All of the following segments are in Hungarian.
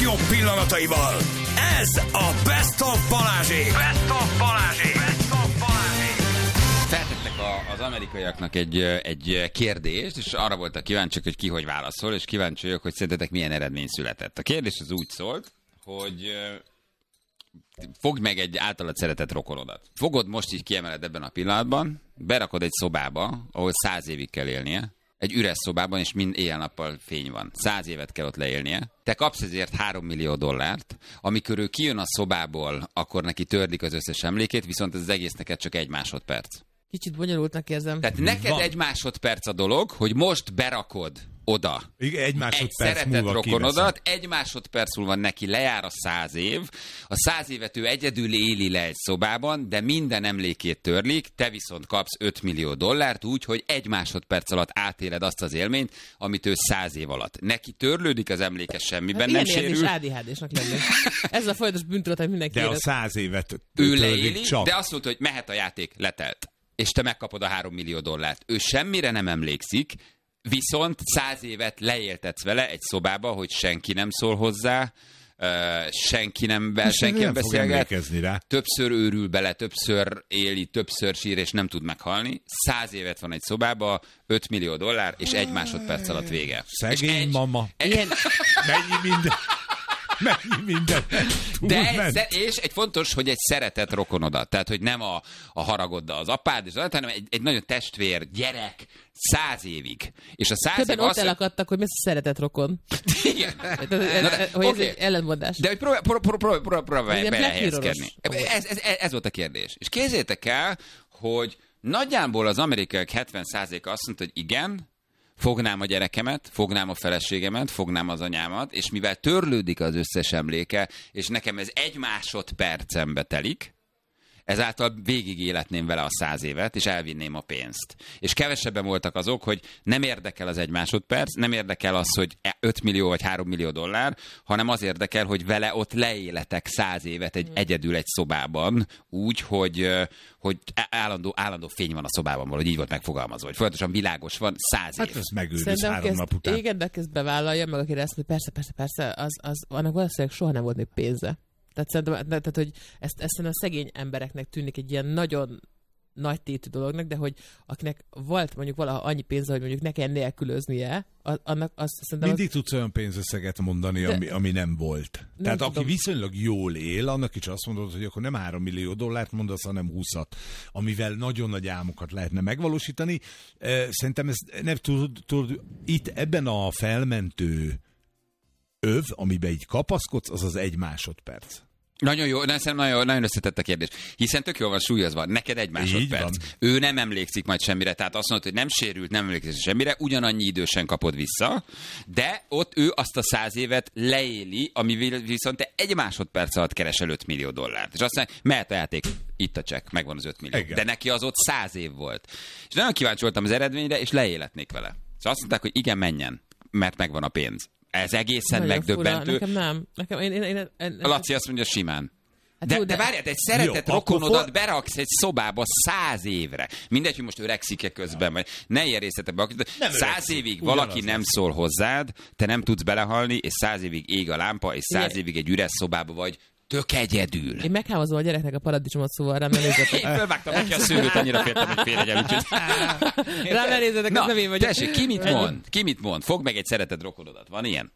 legjobb pillanataival. Ez a Best of Balázsék. Best of Balázsék. Best of Balázsék. Feltettek az amerikaiaknak egy kérdést, és arra voltak kíváncsiak, hogy ki hogy válaszol, és kíváncsi vagyok, hogy szerintetek milyen eredmény született. A kérdés az úgy szólt, hogy fogd meg egy általad szeretett rokonodat. Fogod most így kiemeled ebben a pillanatban, berakod egy szobába, ahol 100 évig kell élnie, egy üres szobában, és mind éjjel-nappal fény van. 100 évet kell ott leélnie. Te kapsz ezért $3 millió, amikor ő kijön a szobából, akkor neki törlik az összes emlékét, viszont ez az egész neked csak 1 másodperc. Kicsit bonyolultnak érzem. Tehát neked 1 másodperc a dolog, hogy most berakod oda Igen, egy szeretett rokonodat, 1 másodperc múlva neki lejár a 100 év, a 100 évet ő egyedül éli le egy szobában, de minden emlékét törlik, te viszont kapsz $5 millió úgy, hogy 1 másodperc alatt átéled azt az élményt, amit ő 100 év alatt. Neki törlődik az emléke, semmiben nem sérül. Ilyen ADHD-snak lenni. Ez a folyamatos bűntudat, hogy mindenki de a 100 évet ő leéli, csak. De azt mondta, hogy mehet a játék, letelt. És te megkapod a $3 millió. Ő semmire nem emlékszik, viszont 100 évet leéltetsz vele egy szobába, hogy senki nem szól hozzá, senki nem beszélget, többször őrül bele, többször éli, többször sír, és nem tud meghalni. 100 évet van egy szobába, $5 millió, és 1 másodperc alatt vége. Szegény mama. Mennyi minden. És egy fontos, hogy egy szeretett rokonodat. Tehát, hogy nem a haragoddal az apád, hanem egy nagyon testvér, gyerek, 100 évig. És a 100 év ott elakadtak, hogy mi a szeretett rokon. Igen. Hogy ez egy ellentmondás. De hogy próbálj belehelyezkedni. Ez volt a kérdés. És képzeljétek el, hogy nagyjából az amerikaiak 70%-a azt mondta, hogy igen, fognám a gyerekemet, fognám a feleségemet, fognám az anyámat, és mivel törlődik az összes emléke, és nekem ez 1 másodpercembe telik, ezáltal végig életném vele a 100 évet, és elvinném a pénzt. És kevesebben voltak azok, hogy nem érdekel az 1 másodperc, nem érdekel az, hogy $5 millió vagy $3 millió, hanem az érdekel, hogy vele ott leéletek 100 évet egyedül egy szobában, úgy, hogy állandó fény van a szobában, valahogy így volt megfogalmazva, hogy folyamatosan világos van 100 év. Hát ez megőrülsz 3 nap után. Igen, de ezt bevállalja, meg akire ezt mondja, persze, annak valószínűleg soha nem volt még pénze. Tehát szerintem, hogy ezt a szegény embereknek tűnik egy ilyen nagyon nagy tétű dolognak, de hogy akinek volt mondjuk valaha annyi pénze, hogy mondjuk ne kell nélkülöznie, annak azt szerintem... Mindig tudsz olyan pénzösszeget mondani, ami nem volt. Tehát aki viszonylag jól él, annak is azt mondod, hogy akkor nem $3 millió mondasz, hanem 20-at, amivel nagyon nagy álmokat lehetne megvalósítani. Szerintem ez nem tudod, itt ebben a felmentő öv, amiben így kapaszkodsz, az 1 másodperc. Nagyon jó, nagyon összetett a kérdés. Hiszen tök jól van súlyozva, neked 1 másodperc. Ő nem emlékszik majd semmire, tehát azt mondod, hogy nem sérült, nem emlékszik semmire, ugyanannyi idősen kapod vissza, de ott ő azt a 100 évet leéli, ami viszont te 1 másodperc alatt keresel $5 millió. És azt mondja, mehet a játék, itt a csekk, megvan az 5 millió. Igen. De neki az ott 100 év volt. És nagyon kíváncsi voltam az eredményre, és leéletnék vele. Szóval azt mondták, hogy igen, menjen, mert megvan a pénz. Ez egészen nagyon megdöbbentő. Fura. Nekem nem. Laci azt mondja simán. De várjál, egy szeretett rokonodat beraksz egy szobába 100 évre. Mindegy, hogy most öregszik-e közben, vagy ne ilyen részletekbe. 100 évig valaki nem szól hozzád, te nem tudsz belehalni, és 100 évig ég a lámpa, és 100 évig egy üres szobába vagy, tök egyedül. Én meghámozom a gyereknek a paradicsomot, szóval rám ne nézzetek. Én fölvágtam neki a szőlőt, annyira féltem, hogy félregyem. Rám ne nézzetek, az nem én vagyok. Tessék, ki mit mond? Fogd meg egy szeretett rokonodat. Van ilyen?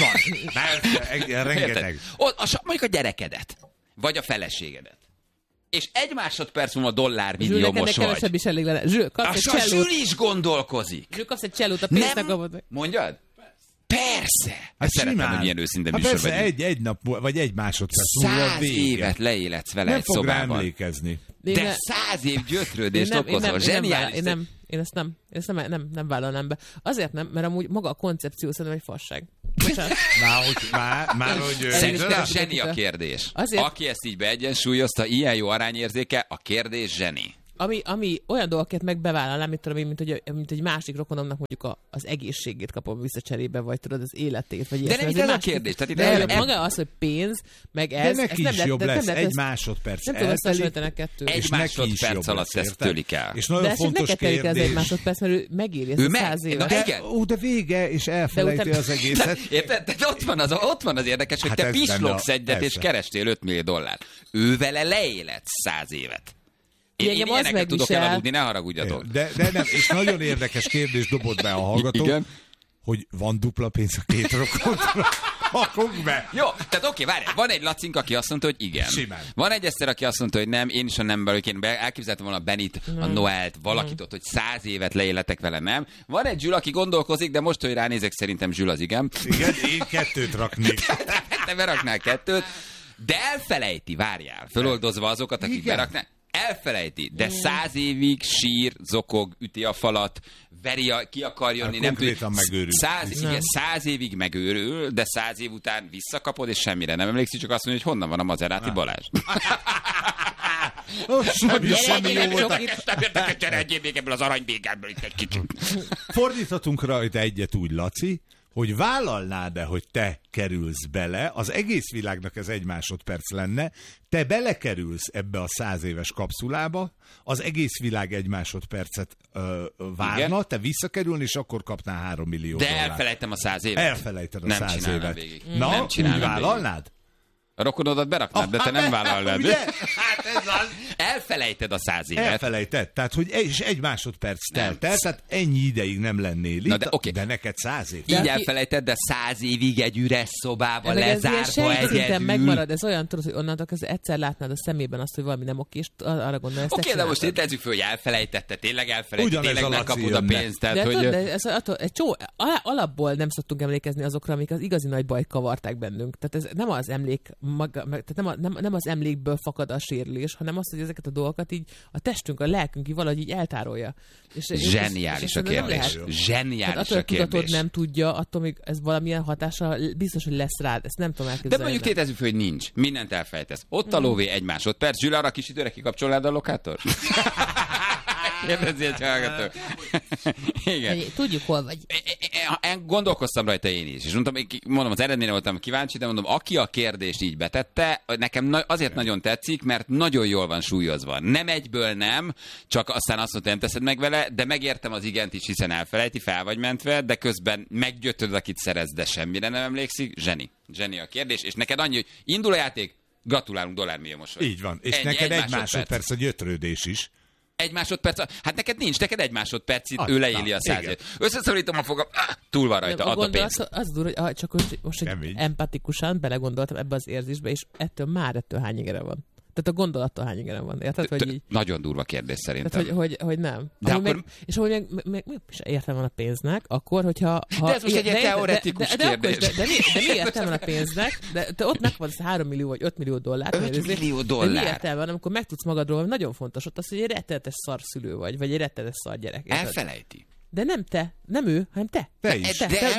Van. Rengeteg. Mondjuk a gyerekedet. Vagy a feleségedet. És 1 másodperc múlva $milliómos vagy. Kevesebb is elég lenne. A Zsül is gondolkozik. Zsül, kapsz egy csellót, a pénznek kapod. Mondjad? Persze! Hát szeretem, hogy ilyen őszinte műsor persze, egy nap, vagy 1 másodperc múlva 100 évet leéletsz vele egy szobában. Nem fog rá emlékezni. De 100 év gyötrődést okozol. Zseniális. Én ezt nem vállalnám be. Azért nem, mert amúgy maga a koncepció szerintem egy fasság. Már hogy... Szerintem zseni a kérdés. Azért... Aki ezt így beegyensúlyozta, ilyen jó arányérzéke, a kérdés zseni. ami olyan dolgokat megbevállalnám, mint egy másik rokonomnak mondjuk az egészségét kapom vissza cserébe, vagy tudod, az életét, vagy de nem ez a kérdés. Tehát maga az, hogy pénz, meg ez... De neki is jobb lesz, egy másodperc eltelik, egy másodperc alatt ezt tölik el. És nagyon fontos kérdés. De egy másodperc, mert ő megéri ezt 100 évet. De vége, és elfelejti az egészet. Érted? Ott van az érdekes, hogy te pislogsz egyet, és kerestél $5 millió. Ő vele leélet 100 évet. Én ilyeneket tudok elaludni, ne haragudjatok. De nem, és nagyon érdekes kérdés dobott be a hallgató, igen? Hogy van dupla pénz a két rokonra. Hakunk be! Jó, tehát oké, várj, van egy Lacink, aki azt mondta, hogy igen. Simán. Van egy Eszter, aki azt mondta, hogy nem, én is a nem belőle, én elképzeltem volna a Benit, a Noelt, valakit ott, hogy 100 évet leéletek vele, nem. Van egy Zsül, aki gondolkozik, de most, hogy ránézek, szerintem Zsül az igen. Igen, én 2 raknék. Te beraknál 2, de elfelejti, várjál, föloldozva azokat, akik beraknál. Elfelejti, de 100 évig sír, zokog, üti a falat, veri, ki akar jönni, nem tudja. 100 évig megőrül, de 100 év után visszakapod, és semmire nem emlékszik, csak azt mondja, hogy honnan van a Maserati Balázs. Semmi jó volt. Nem értek, cserélj még ebből az aranybégából itt egy kicsit. Fordíthatunk rajta egyet úgy, Laci, hogy vállalnád-e, hogy te kerülsz bele, az egész világnak ez 1 másodperc lenne, te belekerülsz ebbe a 100 éves kapszulába, az egész világ 1 másodpercet várna, igen? Te visszakerülni, és akkor kapnál $3 millió. De elfelejtem a 100 évet. Elfelejted a 100 évet. Végig. Na, nem úgy vállalnád? A rokonodat beraknád, de te nem vállalnád. Ugye? Hát ez az. Elfelejted a 100 évet. Elfelejted. Tehát, hogy és 1 másodperc telt el, tehát ennyi ideig nem lennél itt, de neked 100 év. Így elfelejted, de 100 évig egy üres szobába lezárva egyedül. Megmarad, ez olyan, tudod, hogy onnantól kezdve egyszer látnád a szemében azt, hogy valami nem oké, és arra gondolj, ezt oké, de most itt tezzük föl, hogy elfelejtette, tényleg elfelejtette, tényleg megkapod a pénzt. De ez alapból nem szoktunk emlékezni azokra, amik az igazi nagy bajt kavarták bennünk. Tehát ez nem az emlék maga, tehát nem az emlékből fakad a sérülés, hanem az, hogy ezeket a dolgokat így a testünk, a lelkünk így valahogy így eltárolja. Zseniális a kérdés. Zseniális a kérdés. Tudatod nem tudja, attól még ez valamilyen hatása biztos, hogy lesz rád. Ezt nem tudom elképzelni. De mondjuk tétezzük föl, hogy nincs. Mindent elfejtesz. Ott a lóvé 1 másodperc. Zsül, arra kisítőre kikapcsolnád a lokátor? Kérdezi egy hallgató. Igen. Tudjuk, hol vagy. Gondolkoztam rajta én is. És mondom, az eredményre voltam kíváncsi, de mondom, aki a kérdést így betette, nekem azért nagyon tetszik, mert nagyon jól van súlyozva. Nem egyből nem, csak aztán azt mondta, nem teszed meg vele, de megértem az igent is, hiszen elfelejti, fel vagy mentve, de közben meggyötöd, akit szerez, de semmire nem emlékszik. Zseni a kérdés. És neked annyi, hogy indul a játék, gratulálunk, dollármillió mosoly. Így van. És neked 1 másodperc a gyötrődés is. 1 másodperc, hát neked nincs, neked 1 másodperc itt, ő leéli a 100 évet. Összeszorítom a fogam, túl van rajta, add a pénzt. Az durva, hogy csak most empatikusan belegondoltam ebbe az érzésbe, és ettől hány igere van. Tehát a gondolattól hány igere van, érted? Hogy így... Nagyon durva kérdés szerintem. Tehát, hogy nem. De akkor... És ahogy meg értem van a pénznek, akkor, hogyha... De ez most egy teoretikus kérdés. De mi értem van a pénznek? De te ott megvan az $3 millió vagy $5 millió. $5 millió. De mi értelme van, amikor megtudsz magadról, nagyon fontos ott az, hogy egy rettenetes szarszülő vagy egy rettenetes szargyerek. Elfelejti. De nem te, nem ő, hanem te. Te is.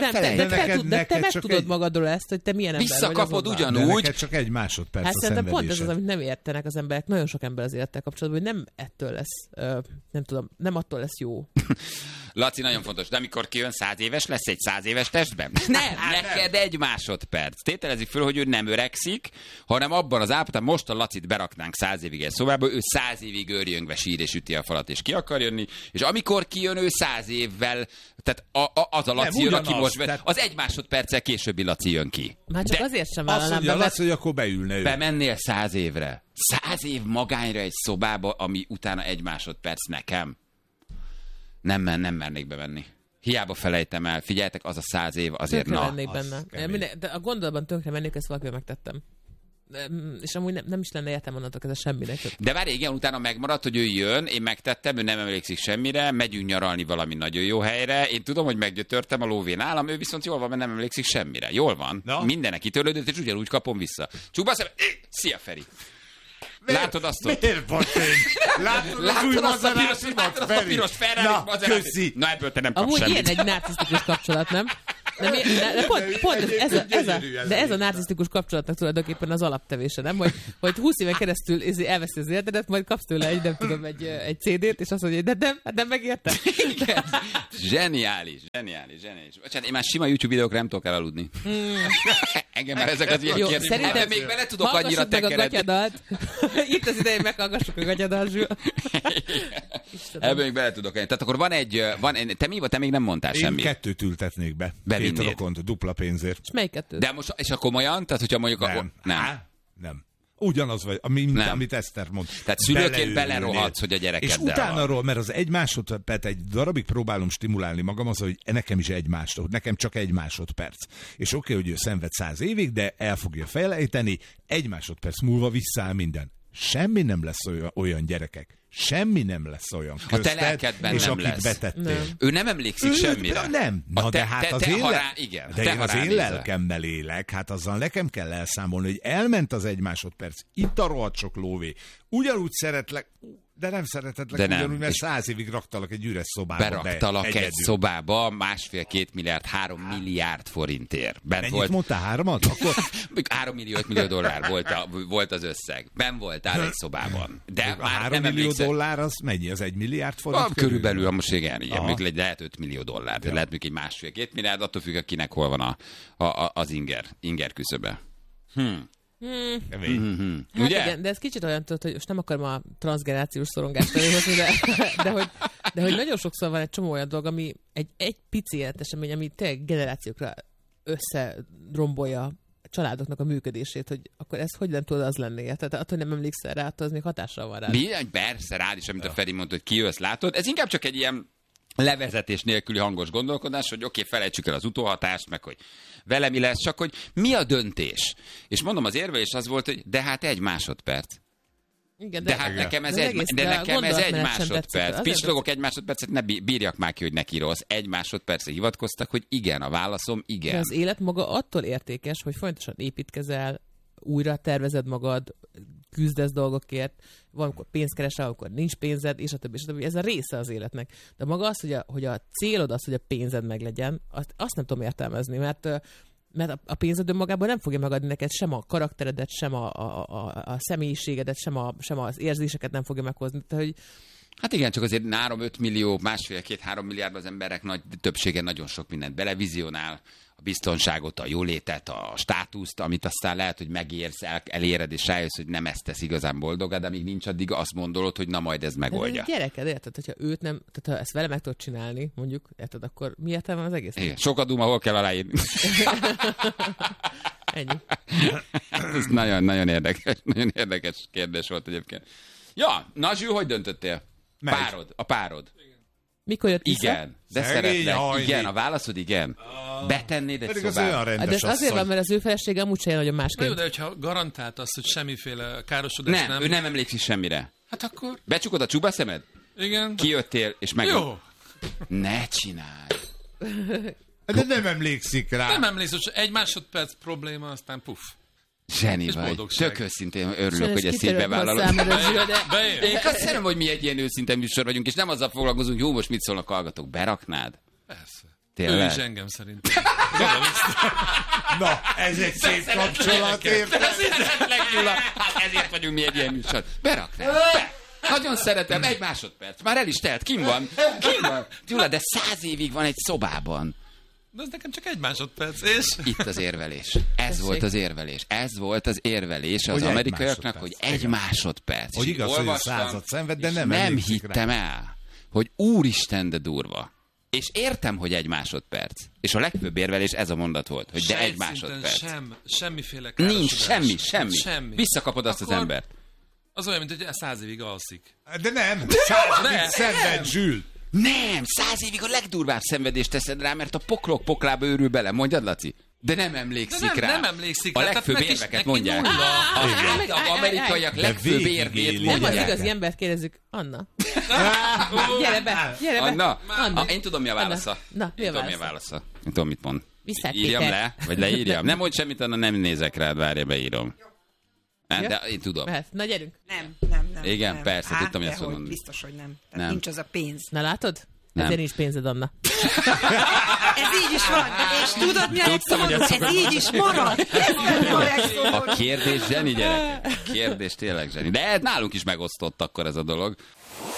De te meg tudod magadról ezt, hogy te milyen ember vagy. Visszakapod ugyanúgy. Neked csak 1 másodperc hát a szenvedése. Pont ez az, amit nem értenek az emberek. Nagyon sok ember az élettel kapcsolatban, hogy nem ettől lesz, nem tudom, nem attól lesz jó. Laci, nagyon fontos, de amikor kijön 100 éves, lesz egy 100 éves testben? Nem, neked 1 másodperc. Tételezzük föl, hogy ő nem öregszik, hanem abban az állapotban, most a Lacit beraknánk 100 évig egy szobába, ő 100 évig őrjöngve sír és üti a falat, és ki akar jönni, és amikor kijön ő 100 évvel, tehát az a Laci jön, aki most az 1 másodperccel későbbi Laci jön ki. Már csak azért sem vállalnám. Azt mondja Laci, hogy akkor beülne ő. Bemennél 100 évre. 100 év magányra egy szobába, ami utána 1 másodperc nekem. Nem mernék bevenni. Hiába felejtem el. Figyeljetek, az a 100 év azért tönkre mennék benne. De a gondolatban tönkre mennék, ezt valakivel megtettem. És amúgy nem is lenne értem onnantól ez semminek. De várj, igen, utána megmaradt, hogy ő jön, én megtettem, ő nem emlékszik semmire, megyünk nyaralni valami nagyon jó helyre, én tudom, hogy meggyötörtem a lóvén állam, ő viszont jól van, mert nem emlékszik semmire. Jól van. No. Mindenek kitörlődött, és ugyanúgy kapom vissza. Csukba szem, szia Feri! Látod azt ott? Miért patény? Látod azt a piros Ferrari? Na, köszi! Na ebből te nem kapsz semmit. Amúgy ilyen egy narcisztikus kapcsolat, nem? ez a narcisztikus kapcsolatnak tulajdonképpen az alaptevése, nem? Hogy 20 éven keresztül elveszi az életedet, majd kapsz tőle egy CD-t, és azt mondja, hogy nem megérte. Zseniális. Bocsánat, én már sima YouTube videókra nem tudok elaludni. Engem már ezek az ilyen kérdések. Szerintem még bele tudok annyira tekeredni. Itt az ideje, meghallgassuk a gatyadalt, Zsül. Ebben még bele tudok enni. Tehát akkor van egy... Te még nem mondtál semmit. Én 2 ültetnék be. Két rokont, dupla pénzért. És melyik 2? De most, és akkor komolyan? Tehát, hogyha mondjuk... Nem. Ugyanaz vagy, amit Eszter mond. Tehát szülőként belerohadsz, hogy a gyerekeddel és utána mert az 1 másodperc, egy darabig próbálom stimulálni magam az, hogy nekem is 1 másodperc, nekem csak 1 másodperc. És oké, hogy ő szenved 100 évig, de el fogja felejteni, 1 másodperc múlva visszáll minden. Semmi nem lesz olyan gyerekek. Semmi nem lesz olyan közted, a te lelkedben és nem akit lesz. Betettél. Nem. Ő nem emlékszik semmire. Nem. De hát az én lelkemmel élek, hát azzal nekem kell elszámolni, hogy elment az 1 másodperc, itt a rohadt sok lóvé. Ugyanúgy szeretlek, de nem szeretetlek ugyanúgy, mert 100 évig raktalak egy üres szobába. Beraktalak egy szobába 1,5-2 milliárd, 3 milliárd forintért. Mennyit mondtál, 3-at? Akkor 3 millió, 5 millió dollár volt az összeg. Ben voltál egy szobában. De a 3 millió dollár az mennyi? Az 1 milliárd forint? Körülbelül, most igen. Még lehet 5 millió dollár. Ja. Lehet még egy 1,5-2 milliárd, attól függ, akinek hol van az inger küszöbe. Hát igen, de ez kicsit olyan, hogy most nem akarom a transzgenerációs szorongást előhozni, de hogy nagyon sokszor van egy csomó olyan dolog, ami egy pici életesemény, ami tényleg generációkra összerombolja a családoknak a működését, hogy akkor ez hogy nem tud az lenni? Tehát attól, hogy nem emlékszel rá, attól az még hatással van rá. Persze rád is, amit a Feri mondta, hogy kijössz, látod. Ez inkább csak egy ilyen levezetés nélküli hangos gondolkodás, hogy oké, felejtsük el az utóhatást, meg hogy vele mi lesz, csak hogy mi a döntés. És mondom, az érvelés az volt, hogy de hát 1 másodperc. Igen, de hát nekem ez egy másodperc. Pislogok 1 másodpercet, ne bírjak már ki, hogy neki rossz. 1 másodpercre hivatkoztak, hogy igen, a válaszom igen. De az élet maga attól értékes, hogy folyamatosan építkezel, újra tervezed magad, küzdesz dolgokért, valamikor pénzt keresel, amikor nincs pénzed, és a többi. Ez a része az életnek. De maga az, hogy a célod az, hogy a pénzed meglegyen, azt nem tudom értelmezni, mert a pénzed önmagában nem fogja megadni neked sem a karakteredet, sem a személyiségedet, sem az érzéseket nem fogja meghozni. Tehát, hogy hát igen, csak azért 3-5 millió, 1,5-2-3 milliárd az emberek nagy többsége nagyon sok mindent belevizionál, a biztonságot, a jólétet, a státuszt, amit aztán lehet, hogy megérsz, eléred, és rájössz, hogy nem ezt tesz igazán boldogá, de amíg nincs addig, azt gondolod, hogy na majd ez megoldja. De gyereked, érted, hogyha őt nem, tehát ha ezt vele meg tudod csinálni, mondjuk, érted, akkor mi értelme az egész? Igen, sokat duma, hol kell aláírni. Ennyi. Ez nagyon érdekes kérdés volt egyébként. Ja, na Zsül, hogy döntöttél? A párod. Mikor jött vissza? Igen, de szeretlek. Igen, a válaszod igen. Betennéd egy szobába. De ez azért van, mert az ő felesége amúgy se nagyon másképp. Jó, de hogyha garantált azt, hogy semmiféle károsodás nem. Ő nem emlékszik semmire. Hát akkor... Becsukod a csuba szemed? Igen. Kijöttél, és meg... Jó. Ne csinálj. De nem emlékszik rá. Nem emlékszik, hogy 1 másodperc probléma, aztán puff. Zseni vagy. Tök őszintén örülök, hogy ezt így bevállalod. Én köszönöm, hogy mi egy ilyen őszinte műsor vagyunk, és nem azzal foglalkozunk, jó, most mit szólnak hallgatók, beraknád? Persze. Tényleg? Ő is engem szerintem. Na, ez egy szép kapcsolat, érted? Hát ezért vagyunk mi egy ilyen műsor. Beraknád? Nagyon szeretem, 1 másodperc. Már el is telt, kim van? Gyula, de 100 évig van egy szobában. De ez nekem csak 1 másodperc, és... Itt az érvelés. Ez volt az érvelés az amerikaiaknak, hogy 1 másodperc. Hogy igaz, hogy 100-at szenved, de nem hittem el, hogy úristen, de durva. És értem, hogy 1 másodperc. És a legfőbb érvelés ez a mondat volt, hogy de 1 másodperc. Semmiféle károsodás. Nincs, semmi. Visszakapod azt az embert. Az olyan, mint hogy 100 évig alszik. De nem, 100 évig szenved, Zsül. Nem, 100 évig a legdurvább szenvedést teszed rá, mert a poklok poklába őrül bele. Mondjad, Laci? De nem emlékszik rá. Nem emlékszik rá. A legfőbb érveket mondják. Az amerikaiak legfőbb érvét mondják. Nem az igazi embert kérdezzük. Anna. Gyere be. Anna. Én tudom, mi a válasza. Mi a válasza? Én tudom, mit mond. Viszont írjam le, vagy leírjam. Nem mondj semmit, Anna, nem nézek rád, várja, beírom. De én tudom. Na gyerünk. Nem. Igen, nem. persze, tudtam, hogy ezt mondani. Biztos, hogy nem. Tehát nincs az a pénz. Na látod? Ezért nincs pénzed, Anna. Ez így is van. És tudod, mi a legszomorúbb? Ez így is marad. A kérdés zseni, gyerek. Kérdés tényleg zseni. De nálunk is megosztott akkor ez a dolog.